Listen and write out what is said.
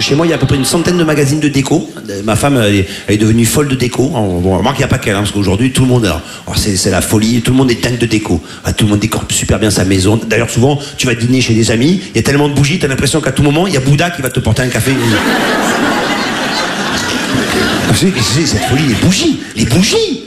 chez moi, il y a à peu près une centaine de magazines de déco. Ma femme, elle est devenue folle de déco. Bon, remarque, il n'y a pas qu'elle, parce qu'aujourd'hui, tout le monde, c'est la folie, tout le monde est dingue de déco. Tout le monde décore super bien sa maison. D'ailleurs, souvent, tu vas dîner chez des amis, il y a tellement de bougies, tu as l'impression qu'à tout moment, il y a Bouddha qui va te porter un café. Vous savez, c'est cette folie, les bougies.